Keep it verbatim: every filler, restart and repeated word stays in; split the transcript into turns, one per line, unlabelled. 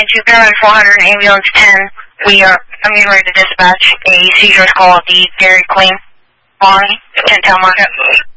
two, Paramedic four hundred, Ambulance ten. We are, I'm getting ready to dispatch a seizure call at the Dairy Queen, Bonnie, ten Town Market.